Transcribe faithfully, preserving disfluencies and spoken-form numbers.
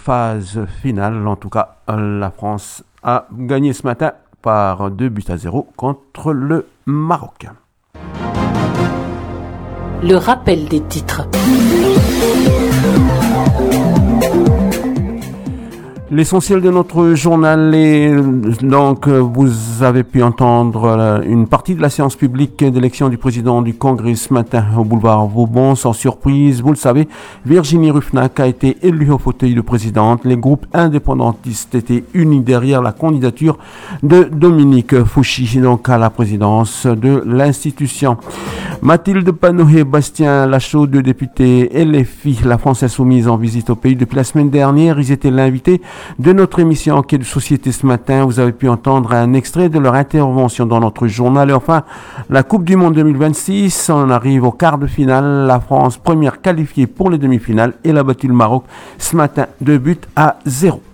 phase finale. En tout cas, la France a gagné ce matin par deux buts à zéro contre le Maroc. Le rappel des titres. L'essentiel de notre journal est donc vous avez pu entendre une partie de la séance publique d'élection du président du Congrès ce matin au boulevard Vauban. Sans surprise, vous le savez, Virginie Ruffnac a été élue au fauteuil de présidente. Les groupes indépendantistes étaient unis derrière la candidature de Dominique Fouchy donc à la présidence de l'institution. Mathilde Panot Bastien Lachaud, deux députés L F I, la France Insoumise, en visite au pays depuis la semaine dernière. Ils étaient l'invité de notre émission Enquête de société ce matin. Vous avez pu entendre un extrait de leur intervention dans notre journal. Et enfin, la Coupe du Monde deux mille vingt-six, on arrive au quart de finale. La France, première qualifiée pour les demi-finales, elle a battu le Maroc ce matin, deux buts à zéro.